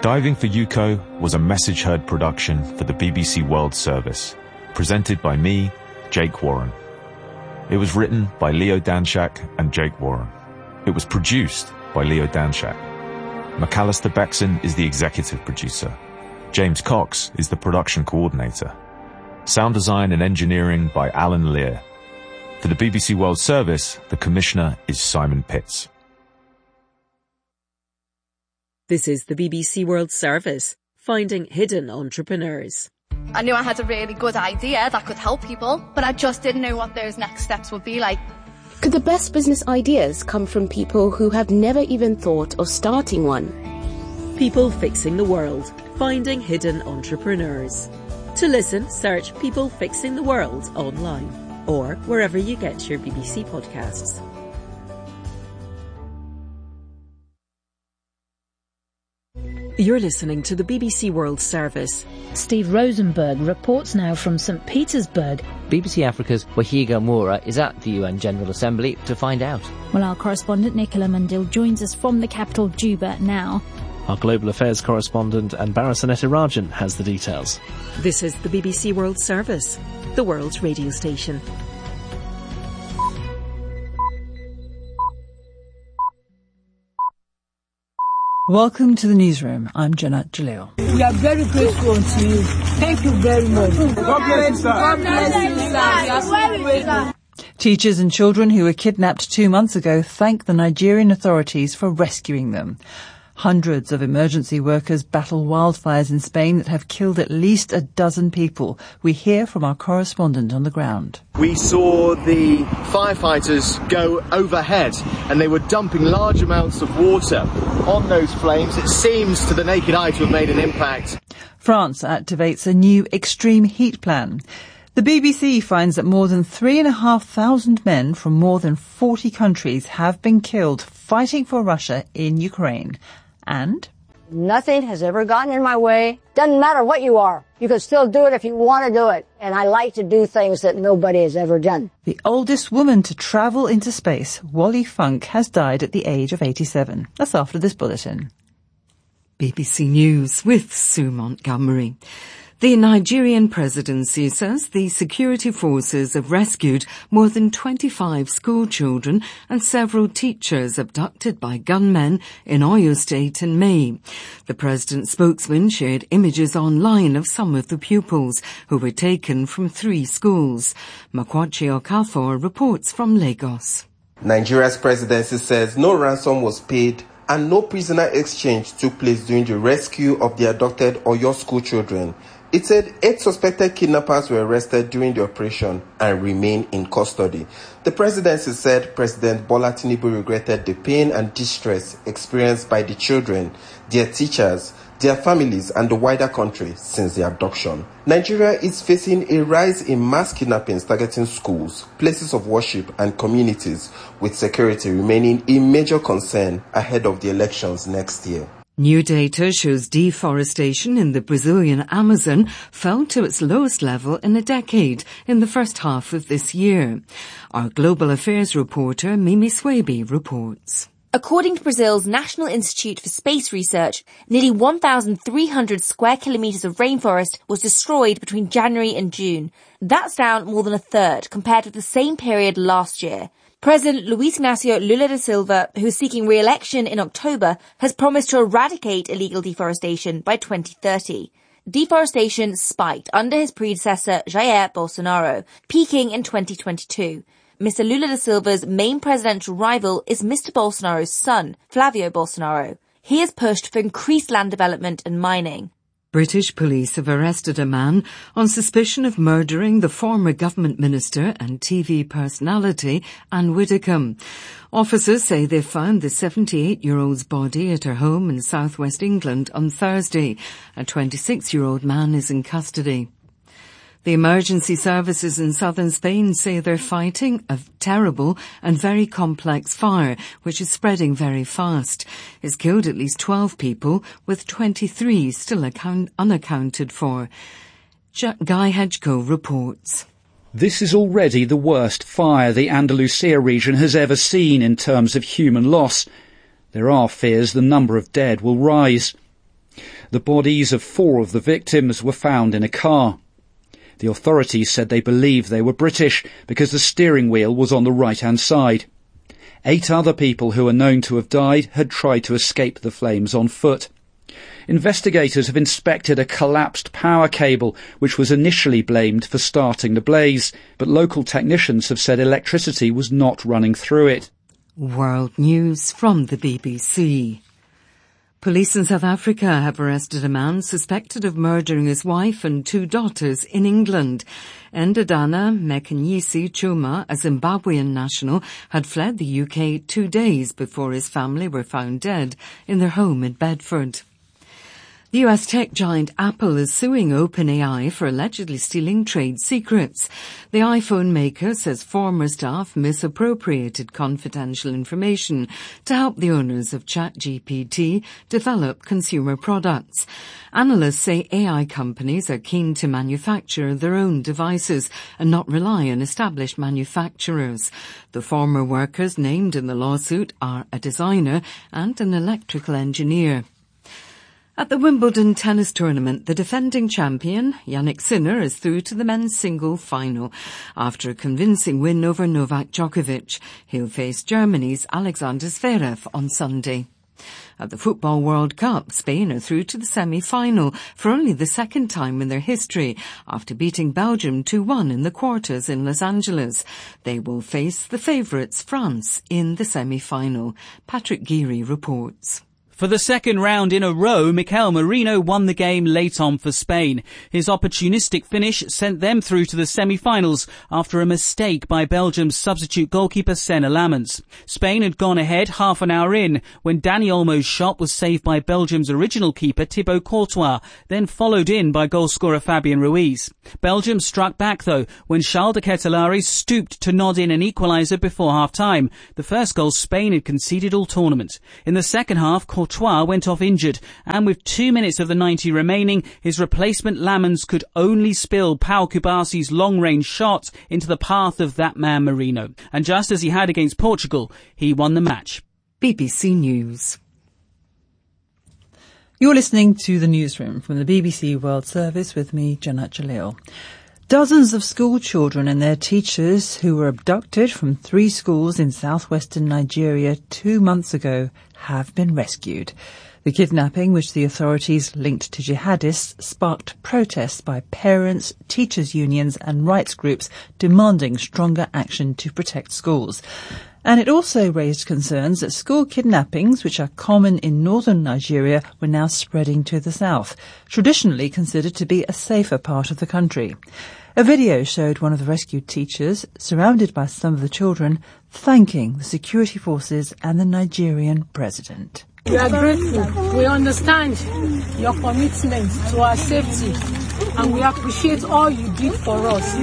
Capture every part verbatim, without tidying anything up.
Diving for Yuko was a message heard production for the B B C World Service, presented by me, Jake Warren. It was written by Leo Danshak and Jake Warren. It was produced by Leo Danshak. McAllister Bexon is the executive producer. James Cox is the production coordinator. Sound design and engineering by Alan Lear. For the B B C World Service, the commissioner is Simon Pitts. This is the B B C World Service, finding hidden entrepreneurs. I knew I had a really good idea that could help people, but I just didn't know what those next steps would be like. Could the best business ideas come from people who have never even thought of starting one? People Fixing the World, finding hidden entrepreneurs. To listen, search People Fixing the World online or wherever you get your B B C podcasts. You're listening to the B B C World Service. Steve Rosenberg reports now from Saint Petersburg. B B C Africa's Wahiga Moura is at the U N General Assembly to find out. Well, our correspondent Nicola Mundil joins us from the capital Juba now. Our global affairs correspondent Anbara Sanetirajan has the details. This is the B B C World Service, the world's radio station. Welcome to the newsroom. I'm Janat Jalil. We are very grateful to you. Thank you very much. God bless you, sir. God bless you, sir. Teachers and children who were kidnapped two months ago thank the Nigerian authorities for rescuing them. Hundreds of emergency workers battle wildfires in Spain that have killed at least a dozen people. We hear from our correspondent on the ground. We saw the firefighters go overhead and they were dumping large amounts of water on those flames. It seems to the naked eye to have made an impact. France activates a new extreme heat plan. The B B C finds that more than three and a half thousand men from more than forty countries have been killed fighting for Russia in Ukraine. And nothing has ever gotten in my way. Doesn't matter what you are. You can still do it if you want to do it. And I like to do things that nobody has ever done. The oldest woman to travel into space, Wally Funk, has died at the age of eighty-seven. That's after this bulletin. B B C News with Sue Montgomery. The Nigerian presidency says the security forces have rescued more than twenty-five school children and several teachers abducted by gunmen in Oyo State in May. The president's spokesman shared images online of some of the pupils who were taken from three schools. Makwachi Okafor reports from Lagos. Nigeria's presidency says no ransom was paid and no prisoner exchange took place during the rescue of the abducted Oyo school children. It said eight suspected kidnappers were arrested during the operation and remain in custody. The presidency said President Bola Tinubu regretted the pain and distress experienced by the children, their teachers, their families and the wider country since the abduction. Nigeria is facing a rise in mass kidnappings targeting schools, places of worship and communities, with security remaining a major concern ahead of the elections next year. New data shows deforestation in the Brazilian Amazon fell to its lowest level in a decade in the first half of this year. Our global affairs reporter Mimi Swaby reports. According to Brazil's National Institute for Space Research, nearly one thousand three hundred square kilometres of rainforest was destroyed between January and June. That's down more than a third compared with the same period last year. President Luiz Inácio Lula da Silva, who is seeking re-election in October, has promised to eradicate illegal deforestation by twenty thirty. Deforestation spiked under his predecessor Jair Bolsonaro, peaking in twenty twenty-two. Mister Lula da Silva's main presidential rival is Mister Bolsonaro's son, Flavio Bolsonaro. He has pushed for increased land development and mining. British police have arrested a man on suspicion of murdering the former government minister and T V personality Anne Widdecombe. Officers say they found the seventy-eight-year-old's body at her home in southwest England on Thursday. A twenty-six-year-old man is in custody. The emergency services in southern Spain say they're fighting a terrible and very complex fire, which is spreading very fast. It's killed at least twelve people, with twenty-three still account- unaccounted for. J- Guy Hedgecoe reports. This is already the worst fire the Andalusia region has ever seen in terms of human loss. There are fears the number of dead will rise. The bodies of four of the victims were found in a car. The authorities said they believed they were British because the steering wheel was on the right-hand side. Eight other people who are known to have died had tried to escape the flames on foot. Investigators have inspected a collapsed power cable, which was initially blamed for starting the blaze, but local technicians have said electricity was not running through it. World News from the B B C. Police in South Africa have arrested a man suspected of murdering his wife and two daughters in England. Ndadana Mekanyisi Chuma, a Zimbabwean national, had fled the U K two days before his family were found dead in their home in Bedford. The U S tech giant Apple is suing OpenAI for allegedly stealing trade secrets. The iPhone maker says former staff misappropriated confidential information to help the owners of ChatGPT develop consumer products. Analysts say A I companies are keen to manufacture their own devices and not rely on established manufacturers. The former workers named in the lawsuit are a designer and an electrical engineer. At the Wimbledon tennis tournament, the defending champion, Jannik Sinner, is through to the men's single final after a convincing win over Novak Djokovic. He'll face Germany's Alexander Zverev on Sunday. At the Football World Cup, Spain are through to the semi-final for only the second time in their history after beating Belgium two one in the quarters in Los Angeles. They will face the favourites France in the semi-final. Patrick Geary reports. For the second round in a row, Mikel Merino won the game late on for Spain. His opportunistic finish sent them through to the semi-finals after a mistake by Belgium's substitute goalkeeper Senna Lammens. Spain had gone ahead half an hour in when Dani Olmo's shot was saved by Belgium's original keeper Thibaut Courtois, then followed in by goalscorer Fabian Ruiz. Belgium struck back though when Charles de Ketelaere stooped to nod in an equaliser before half-time, the first goal Spain had conceded all tournament. In the second half, Courtois went off injured, and with two minutes of the ninety remaining, his replacement Lammens could only spill Pau Kubasi's long-range shot into the path of that man Merino. And just as he had against Portugal, he won the match. B B C News. You're listening to the newsroom from the B B C World Service with me, Janat Jalil. Dozens of school children and their teachers who were abducted from three schools in southwestern Nigeria two months ago have been rescued. The kidnapping, which the authorities linked to jihadists, sparked protests by parents, teachers' unions and rights groups demanding stronger action to protect schools. And it also raised concerns that school kidnappings, which are common in northern Nigeria, were now spreading to the south, traditionally considered to be a safer part of the country. A video showed one of the rescued teachers, surrounded by some of the children, thanking the security forces and the Nigerian president. We are grateful. We understand your commitment to our safety, and we appreciate all you did for us.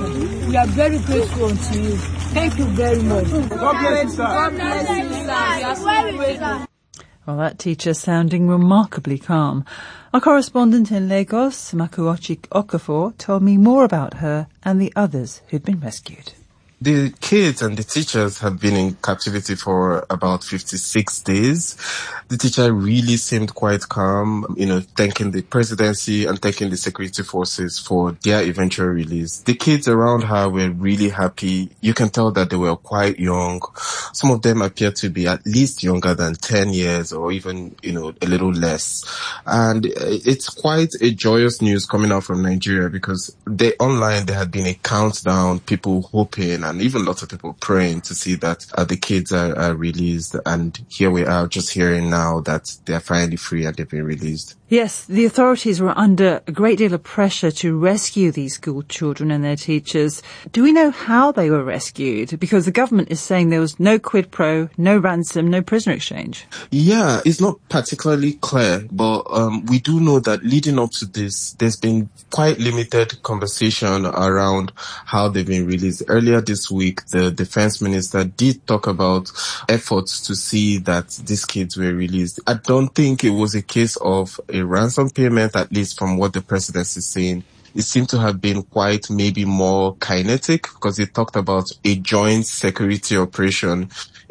We are very grateful to you. Thank you very much. God bless you, sir. God bless you, sir. We are so grateful. Well, that teacher sounding remarkably calm. Our correspondent in Lagos, Makuochi Okafor, told me more about her and the others who'd been rescued. The kids and the teachers have been in captivity for about fifty-six days. The teacher really seemed quite calm, you know, thanking the presidency and thanking the security forces for their eventual release. The kids around her were really happy. You can tell that they were quite young. Some of them appear to be at least younger than ten years or even, you know, a little less. And it's quite a joyous news coming out from Nigeria because they online there had been a countdown, people hoping and even lots of people praying to see that uh, the kids are, are released. And here we are just hearing now that they're finally free and they've been released. Yes, the authorities were under a great deal of pressure to rescue these school children and their teachers. Do we know how they were rescued? Because the government is saying there was no quid pro, no ransom, no prisoner exchange. Yeah, it's not particularly clear, but um, we do know that leading up to this, there's been quite limited conversation around how they've been released. Earlier this week, the defense minister did talk about efforts to see that these kids were released. I don't think it was a case of a ransom payment, at least from what the president is saying. it seemed to have been quite maybe more kinetic, because they talked about a joint security operation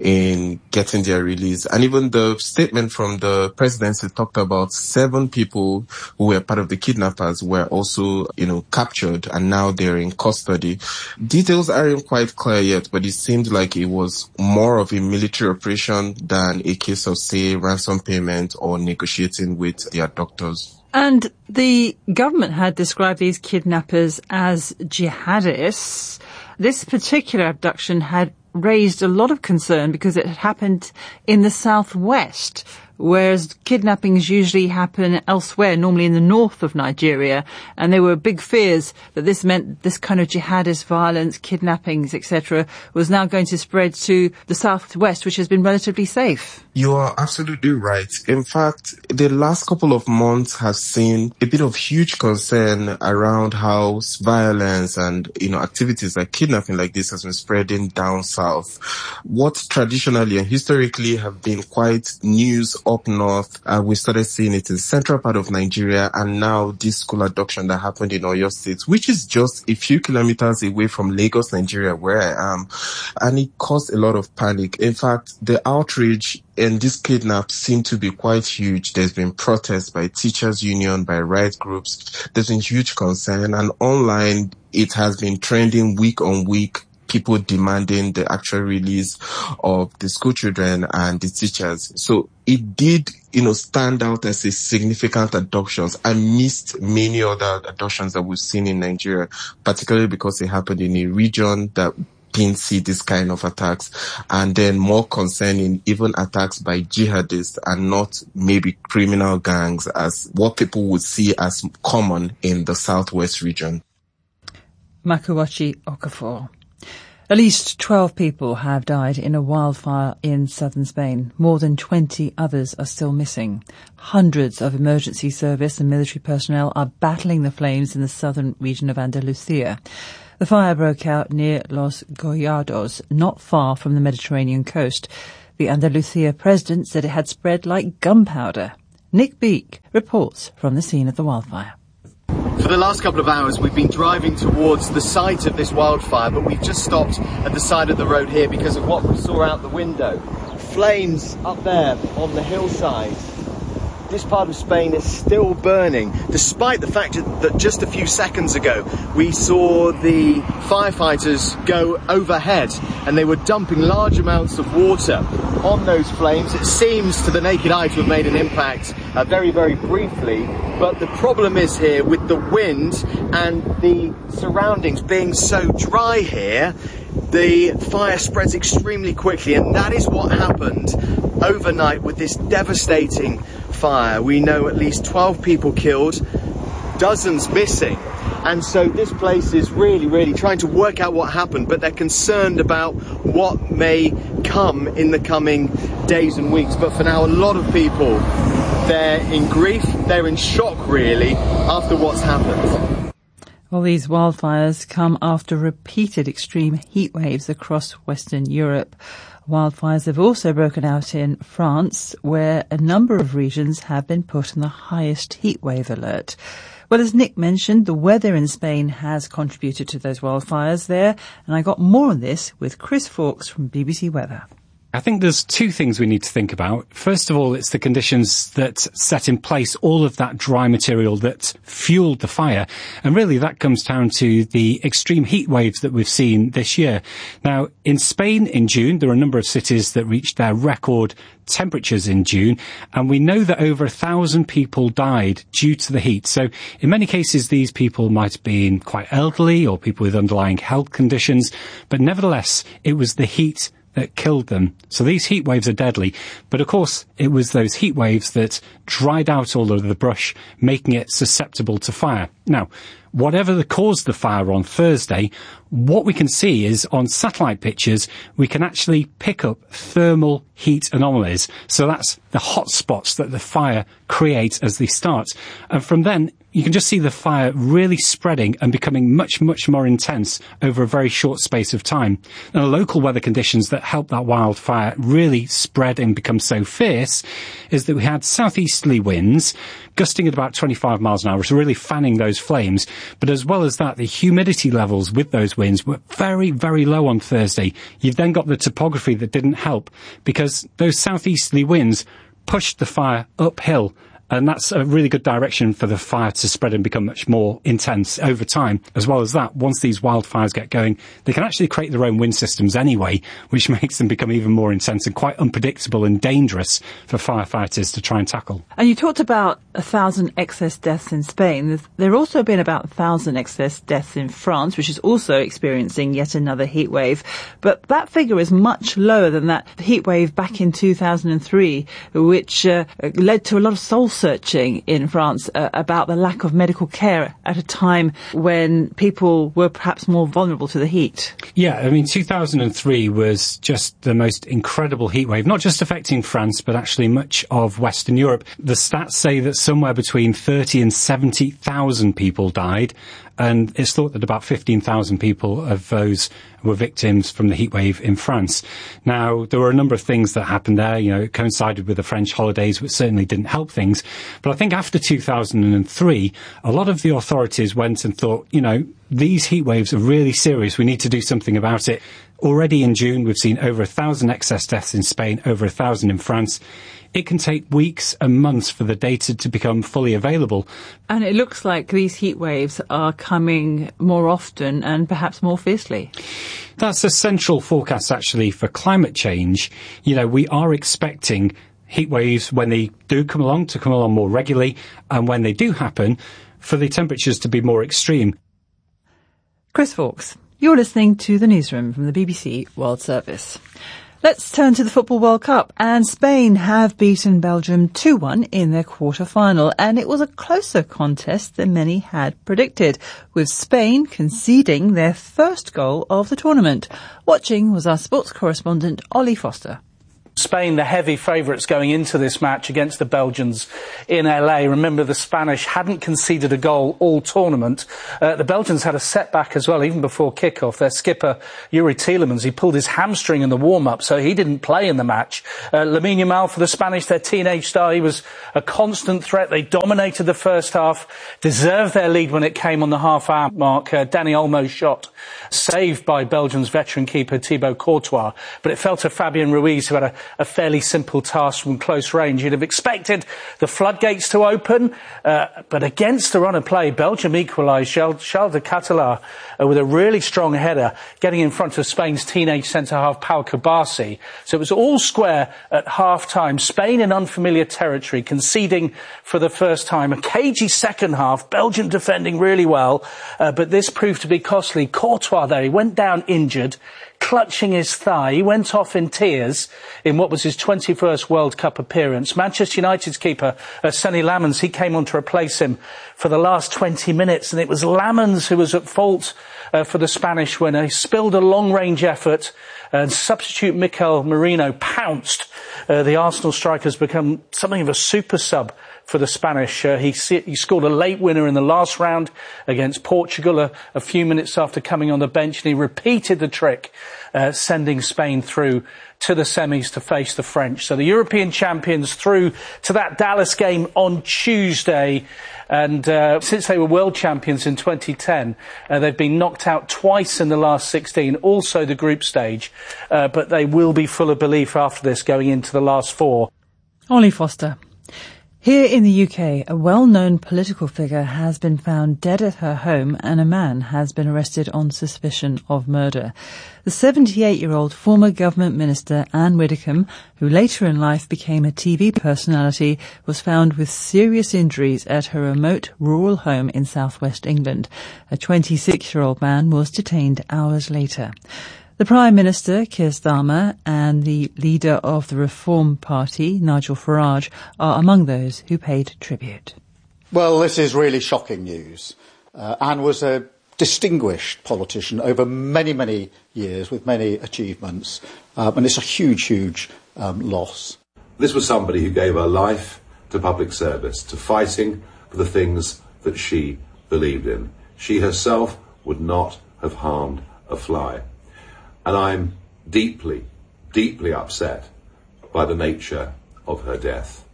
in getting their release. And even the statement from the presidency talked about seven people who were part of the kidnappers were also, you know, captured, and now they're in custody. Details aren't quite clear yet, but it seemed like it was more of a military operation than a case of, say, ransom payment or negotiating with the abductors. And the government had described these kidnappers as jihadists. This particular abduction had raised a lot of concern because it had happened in the southwest, whereas kidnappings usually happen elsewhere, normally in the north of Nigeria, and there were big fears that this meant this kind of jihadist violence, kidnappings, et cetera, was now going to spread to the southwest, which has been relatively safe. You are absolutely right. In fact, the last couple of months have seen a bit of huge concern around how violence and, you know, activities like kidnapping like this has been spreading down south. What traditionally and historically have been quite news up north, uh, we started seeing it in the central part of Nigeria, and now this school abduction that happened in Oyo State, which is just a few kilometers away from Lagos, Nigeria, where I am. And it caused a lot of panic. In fact, the outrage and this kidnap seemed to be quite huge. There's been protests by teachers' union, by rights groups. There's been huge concern, and online it has been trending week on week, people demanding the actual release of the school children and the teachers. So it did, you know, stand out as a significant abductions. I missed many other abductions that we've seen in Nigeria, particularly because it happened in a region that didn't see this kind of attacks, and then more concerning, even attacks by jihadists and not maybe criminal gangs as what people would see as common in the southwest region. Makuwachi Okafor. At least twelve people have died in a wildfire in southern Spain. More than twenty others are still missing. Hundreds of emergency service and military personnel are battling the flames in the southern region of Andalusia. The fire broke out near Los Goyados, not far from the Mediterranean coast. The Andalusia president said it had spread like gunpowder. Nick Beak reports from the scene of the wildfire. For the last couple of hours, we've been driving towards the site of this wildfire, but we've just stopped at the side of the road here because of what we saw out the window. Flames up there on the hillside. This part of Spain is still burning, despite the fact that just a few seconds ago we saw the firefighters go overhead and they were dumping large amounts of water on those flames. It seems to the naked eye to have made an impact uh, very, very briefly, but the problem is here with the wind and the surroundings being so dry here, the fire spreads extremely quickly, and that is what happened overnight with this devastating fire. We know at least twelve people killed, dozens missing, and so this place is really, really trying to work out what happened, but they're concerned about what may come in the coming days and weeks. But for now, a lot of people, they're in grief, they're in shock really, after what's happened. Well, these wildfires come after repeated extreme heat waves across Western Europe. Wildfires have also broken out in France, where a number of regions have been put on the highest heatwave alert. Well, as Nick mentioned, the weather in Spain has contributed to those wildfires there, and I got more on this with Chris Fawkes from B B C Weather. I think there's two things we need to think about. First of all, it's the conditions that set in place all of that dry material that fueled the fire. And really that comes down to the extreme heat waves that we've seen this year. Now, in Spain in June, there are a number of cities that reached their record temperatures in June, and we know that over a thousand people died due to the heat. So in many cases, these people might have been quite elderly or people with underlying health conditions, but nevertheless, it was the heat that killed them. So these heat waves are deadly. But of course, it was those heat waves that dried out all of the brush, making it susceptible to fire. Now, whatever the cause of the fire on Thursday, what we can see is on satellite pictures, we can actually pick up thermal heat anomalies. So that's the hot spots that the fire creates as they start. And from then, you can just see the fire really spreading and becoming much, much more intense over a very short space of time. And the local weather conditions that helped that wildfire really spread and become so fierce is that we had southeasterly winds gusting at about twenty-five miles an hour, so really fanning those flames. But as well as that, the humidity levels with those winds were very, very low on Thursday. You've then got the topography that didn't help, because those southeasterly winds pushed the fire uphill. And that's a really good direction for the fire to spread and become much more intense over time. As well as that, once these wildfires get going, they can actually create their own wind systems anyway, which makes them become even more intense and quite unpredictable and dangerous for firefighters to try and tackle. And you talked about a thousand excess deaths in Spain. There have also been about a thousand excess deaths in France, which is also experiencing yet another heat wave. But that figure is much lower than that heat wave back in two thousand three, which uh, led to a lot of soul searching in France uh, about the lack of medical care at a time when people were perhaps more vulnerable to the heat. Yeah, I mean, two thousand three was just the most incredible heat wave, not just affecting France, but actually much of Western Europe. The stats say that somewhere between thirty and seventy thousand people died, and it's thought that about fifteen thousand people of those were victims from the heatwave in France. Now, there were a number of things that happened there. You know, it coincided with the French holidays, which certainly didn't help things. But I think after two thousand three, a lot of the authorities went and thought, you know, these heatwaves are really serious. We need to do something about it. Already in June, we've seen over a thousand excess deaths in Spain, over a thousand in France. It can take weeks and months for the data to become fully available. And it looks like these heat waves are coming more often and perhaps more fiercely. That's a central forecast, actually, for climate change. You know, we are expecting heat waves, when they do come along, to come along more regularly, and when they do happen, for the temperatures to be more extreme. Chris Fawkes, you're listening to the newsroom from the B B C World Service. Let's turn to the Football World Cup, and Spain have beaten Belgium two one in their quarter-final, and it was a closer contest than many had predicted, with Spain conceding their first goal of the tournament. Watching was our sports correspondent, Ollie Foster. Spain, the heavy favourites going into this match against the Belgians in L A. Remember, the Spanish hadn't conceded a goal all tournament. Uh, the Belgians had a setback as well, even before kick-off. Their skipper, Yuri Tielemans, he pulled his hamstring in the warm-up, so he didn't play in the match. Uh, Lamine Yamal for the Spanish, their teenage star, he was a constant threat. They dominated the first half, deserved their lead when it came on the half-hour mark. Uh, Dani Olmo's shot, saved by Belgium's veteran keeper Thibaut Courtois, but it fell to Fabian Ruiz, who had a a fairly simple task from close range. You'd have expected the floodgates to open, uh, but against the run of play, Belgium equalised. Charles, Charles de Catala uh, with a really strong header, getting in front of Spain's teenage centre-half Pau Kubasi. So it was all square at half-time. Spain in unfamiliar territory, conceding for the first time. A cagey second half, Belgium defending really well, uh, but this proved to be costly. Courtois there, he went down injured, clutching his thigh. He went off in tears in what was his twenty-first World Cup appearance. Manchester United's keeper, uh, Sonny Lamans, he came on to replace him for the last twenty minutes, and it was Lamans who was at fault uh, for the Spanish winner. He spilled a long-range effort, and substitute Mikel Merino pounced. Uh, the Arsenal striker's become something of a super sub for the Spanish. Uh, he, he scored a late winner in the last round against Portugal a, a few minutes after coming on the bench, and he repeated the trick, uh, sending Spain through to the semis to face the French. So the European champions through to that Dallas game on Tuesday. And uh, since they were world champions in twenty ten, uh, they've been knocked out twice in the last sixteen, also the group stage. Uh, but they will be full of belief after this, going into the last four. Ollie Foster. Here in the U K, a well-known political figure has been found dead at her home, and a man has been arrested on suspicion of murder. The seventy-eight-year-old former government minister Anne Widdecombe, who later in life became a T V personality, was found with serious injuries at her remote rural home in southwest England. A twenty-six-year-old man was detained hours later. The Prime Minister, Keir Starmer, and the leader of the Reform Party, Nigel Farage, are among those who paid tribute. Well, this is really shocking news. Uh, Anne was a distinguished politician over many, many years with many achievements, um, and it's a huge, huge um, loss. This was somebody who gave her life to public service, to fighting for the things that she believed in. She herself would not have harmed a fly. And I'm deeply, deeply upset by the nature of her death.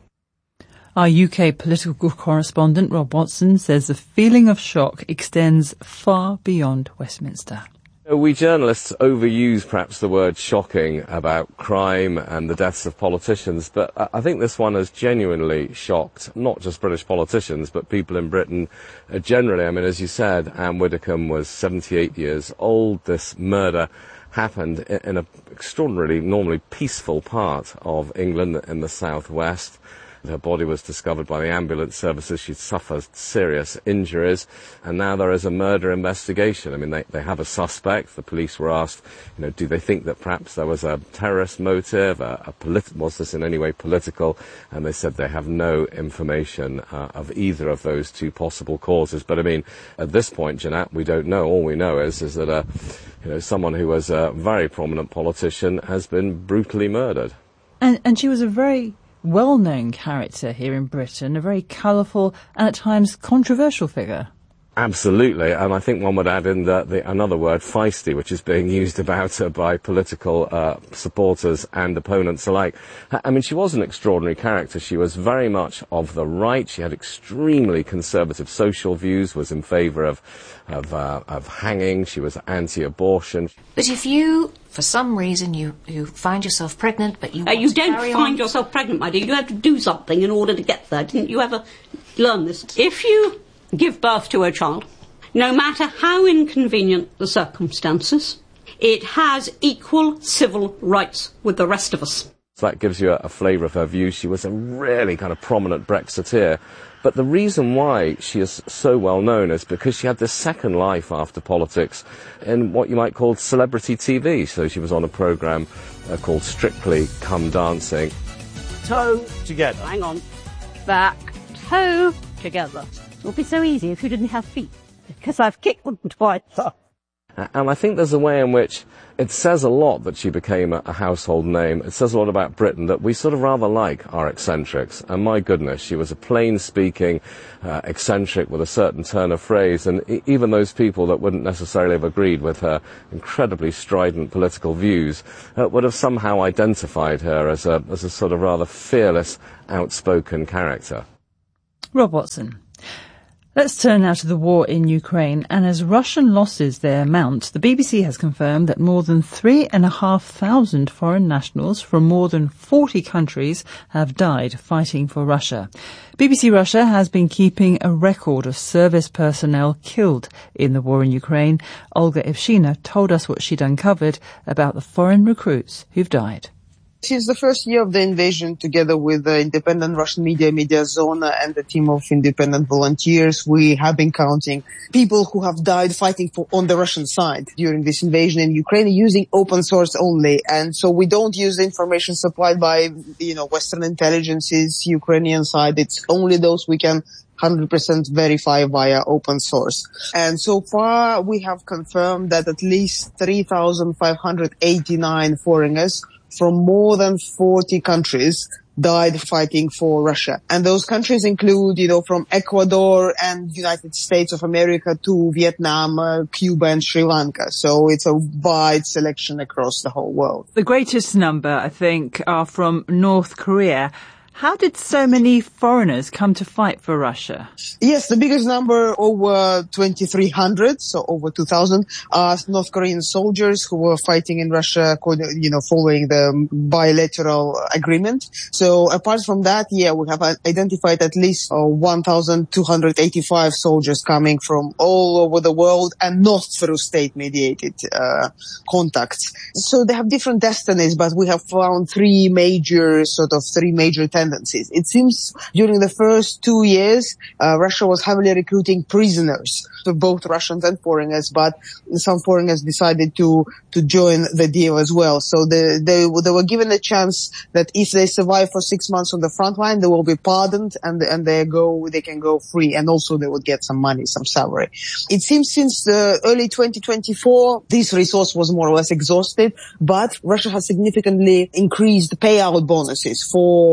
Our U K political correspondent Rob Watson says the feeling of shock extends far beyond Westminster. We journalists overuse perhaps the word shocking about crime and the deaths of politicians, but I think this one has genuinely shocked not just British politicians, but people in Britain generally. I mean, as you said, Anne Widdecombe was seventy-eight years old. This murder happened in an extraordinarily, normally peaceful part of England in the southwest. Her body was discovered by the ambulance services. She'd suffered serious injuries, and now there is a murder investigation. I mean, they, they have a suspect. The police were asked, you know, do they think that perhaps there was a terrorist motive? A, a politi- was this in any way political? And they said they have no information uh, of either of those two possible causes. But I mean, at this point, Jeanette, we don't know. All we know is, is that, uh, you know, someone who was a very prominent politician has been brutally murdered. And, and she was a very well-known character here in Britain, a very colourful and at times controversial figure. Absolutely, and I think one would add in the, the, another word, feisty, which is being used about her by political uh, supporters and opponents alike. I mean, she was an extraordinary character. She was very much of the right. She had extremely conservative social views, was in favour of of, uh, of hanging. She was anti-abortion. But if you, for some reason, you, you find yourself pregnant, but you uh, you don't find on. yourself pregnant, my dear. You have to do something in order to get there. Didn't you ever learn this? If you give birth to a child, no matter how inconvenient the circumstances, it has equal civil rights with the rest of us. So that gives you a, a flavour of her views. She was a really kind of prominent Brexiteer. But the reason why she is so well known is because she had this second life after politics in what you might call celebrity T V. So she was on a programme uh, called Strictly Come Dancing. Toe together. Hang on. Back. Toe together. It would be so easy if you didn't have feet, because I've kicked them twice. And I think there's a way in which it says a lot that she became a, a household name. It says a lot about Britain, that we sort of rather like our eccentrics. And my goodness, she was a plain-speaking uh, eccentric with a certain turn of phrase. And e- even those people that wouldn't necessarily have agreed with her incredibly strident political views uh, would have somehow identified her as a, as a sort of rather fearless, outspoken character. Rob Watson. Let's turn now to the war in Ukraine, and as Russian losses there mount, the B B C has confirmed that more than three and a half thousand foreign nationals from more than forty countries have died fighting for Russia. B B C Russia has been keeping a record of service personnel killed in the war in Ukraine. Olga Evshina told us what she'd uncovered about the foreign recruits who've died. Since the first year of the invasion, together with the independent Russian media, Mediazona, and a team of independent volunteers, we have been counting people who have died fighting for, on the Russian side during this invasion in Ukraine using open source only. And so we don't use information supplied by, you know, Western intelligences, Ukrainian side. It's only those we can one hundred percent verify via open source. And so far, we have confirmed that at least three thousand five hundred eighty-nine foreigners from more than forty countries died fighting for Russia. And those countries include, you know, from Ecuador and United States of America to Vietnam, uh, Cuba and Sri Lanka. So it's a wide selection across the whole world. The greatest number, I think, are from North Korea. How did so many foreigners come to fight for Russia? Yes, the biggest number, over twenty-three hundred, so over two thousand, are North Korean soldiers who were fighting in Russia, you know, following the bilateral agreement. So apart from that, yeah, we have identified at least uh, one thousand two hundred eighty-five soldiers coming from all over the world and not through state-mediated uh, contacts. So they have different destinies, but we have found three major, sort of three major tendencies. It seems during the first two years, uh, Russia was heavily recruiting prisoners, so both Russians and foreigners, but some foreigners decided to, to join the deal as well. So they, they, they were given a chance that if they survive for six months on the front line, they will be pardoned and, and they go, they can go free. And also they would get some money, some salary. It seems since the early twenty twenty-four, this resource was more or less exhausted, but Russia has significantly increased payout bonuses for, for people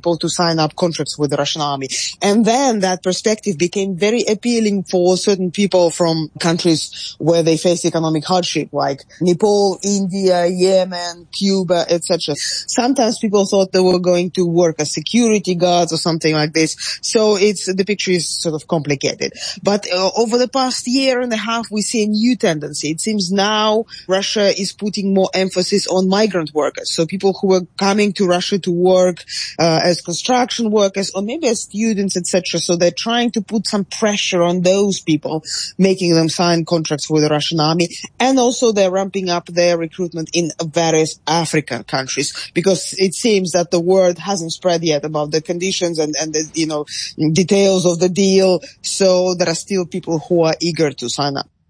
people to sign up contracts with the Russian army. And then that perspective became very appealing for certain people from countries where they face economic hardship, like Nepal, India, Yemen, Cuba, et cetera. Sometimes people thought they were going to work as security guards or something like this. So it's the picture is sort of complicated. But uh, over the past year and a half, we see a new tendency. It seems now Russia is putting more emphasis on migrant workers. So people who are coming to Russia to work uh, as construction workers or maybe as students, et cetera. So they're trying to put some pressure on those people, making them sign contracts with the Russian army. And also they're ramping up their recruitment in various African countries, because it seems that the word hasn't spread yet about the conditions and, and the, you know, details of the deal. So there are still people who are eager to sign up.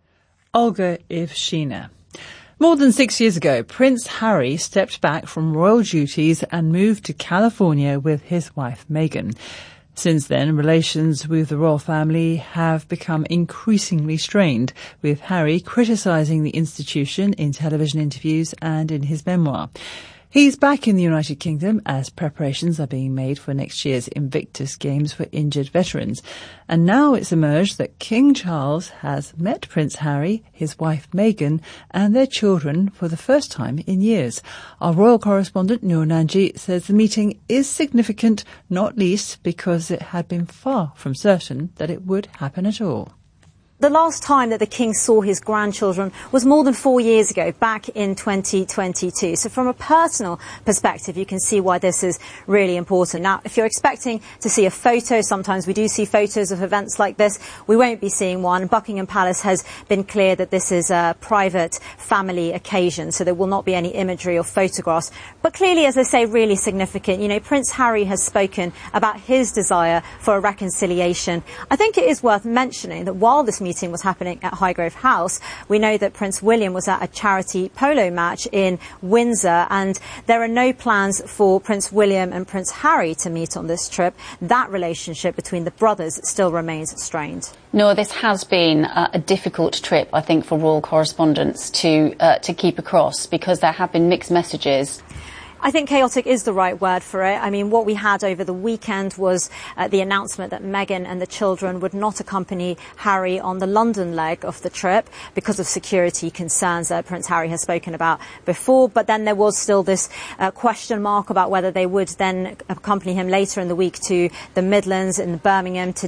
Olga Ivshina. More than six years ago, Prince Harry stepped back from royal duties and moved to California with his wife Meghan. Since then, relations with the royal family have become increasingly strained, with Harry criticising the institution in television interviews and in his memoir. He's back in the United Kingdom as preparations are being made for next year's Invictus Games for injured veterans. And now it's emerged that King Charles has met Prince Harry, his wife Meghan, and their children for the first time in years. Our royal correspondent, Noor Nanji, says the meeting is significant, not least because it had been far from certain that it would happen at all. The last time that the King saw his grandchildren was more than four years ago, back in twenty twenty-two. So from a personal perspective, you can see why this is really important. Now, if you're expecting to see a photo, sometimes we do see photos of events like this, we won't be seeing one. Buckingham Palace has been clear that this is a private family occasion, so there will not be any imagery or photographs. But clearly, as I say, really significant. You know, Prince Harry has spoken about his desire for a reconciliation. I think it is worth mentioning that while this meeting meeting was happening at Highgrove House, we know that Prince William was at a charity polo match in Windsor, and there are no plans for Prince William and Prince Harry to meet on this trip. That relationship between the brothers still remains strained. No, this has been uh, a difficult trip, I think, for royal correspondents to uh, to keep across, because there have been mixed messages. I think chaotic is the right word for it. I mean, what we had over the weekend was uh, the announcement that Meghan and the children would not accompany Harry on the London leg of the trip because of security concerns that Prince Harry has spoken about before. But then there was still this uh, question mark about whether they would then accompany him later in the week to the Midlands in Birmingham to